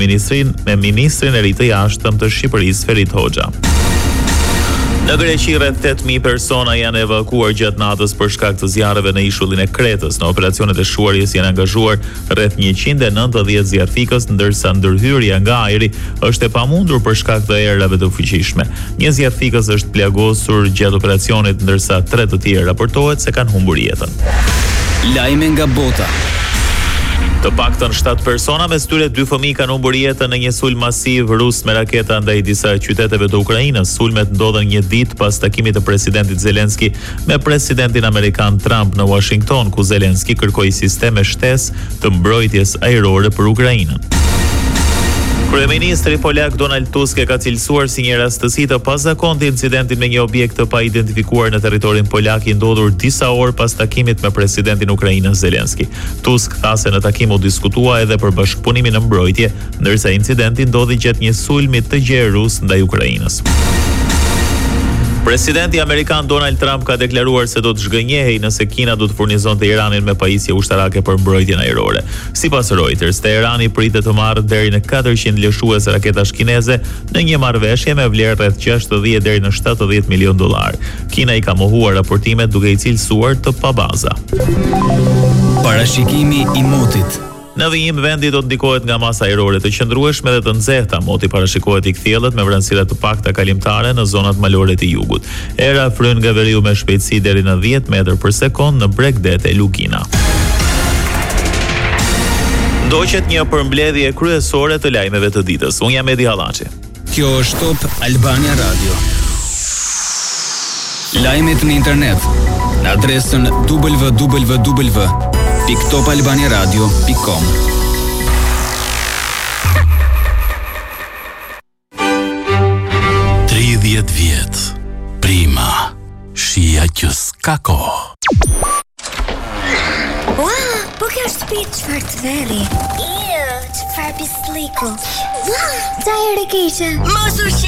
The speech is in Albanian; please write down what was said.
me ministrin e ri të jashtëm të Shqipërisë Ferit Hoxha. Në Greqi rreth 8.000 persona janë evakuar gjatë natës për shkak të zjarreve në ishullin e Kretës. Në operacionet e shuarjes janë angazhuar rreth 190 zjarrfikës, ndërsa ndërhyrja nga ajri është e pamundur për shkak të erave të fuqishme. Një zjarrfikës është plagosur gjatë operacionit, ndërsa 3 të tjerë raportohet se kanë humbur jetën. Lajme nga bota. Të paktën 7 persona, mes tyre 2 fëmijë kanë humbur jetën në një sulm masiv rus me raketa ndaj disa qyteteve të Ukrainës. Sulmet ndodhen një ditë pas takimit të presidentit Zelenski me presidentin amerikan Trump në Washington, ku Zelenski kërkoi sisteme shtesë të mbrojtjes ajrore për Ukrainën. Kryeministri polak Donald Tusk e ka cilësuar si një rastësi të pazakontë incidentin me një objekt të paidentifikuar në territorin polak i ndodhur disa orë pas takimit me presidentin ukrainës Zelenski. Tusk tha se në takim u diskutua edhe për bashkëpunimin në mbrojtje, ndërsa incidenti ndodhi gjatë një sulmi të gjerë rus ndaj Ukrainës. Presidenti amerikan Donald Trump ka deklaruar se do të zhgënjehej nëse Kina do të furnizonte Iranin me pajisje ushtarake për mbrojtjen ajrore. Sipas Reuters, Teherani pritet të marrë deri në 400 lëshuese raketash kineze në një marrëveshje me vlerë rreth 60 deri në 70 milion dollar. Kina i ka mohuar raportimet duke i cilësuar të pabaza. Parashikimi i motit. Në vijim, vendi do të ndikohet nga masa ajrore të qëndrueshme dhe të nxehta. Moti parashikohet i kthjellët me vranësira të pakta kalimtare në zonat malore të jugut. Era fryn nga veriu me shpejtësi deri në 10 metër për sekond në Bregdet e Lugina. Ndoqet një përmbledhje kryesore të lajmeve të ditës. Unë jam Edi Hallaçi. Kjo është Top Albania Radio. Lajmet në internet në adresën www.topalbaniaradio.com. Vjet, prima, shia që s'ka kohë. Wow, po kjo shtëpi çfarë të veri. Çfarë pisliku. Wow, sa herë keqe. Mos u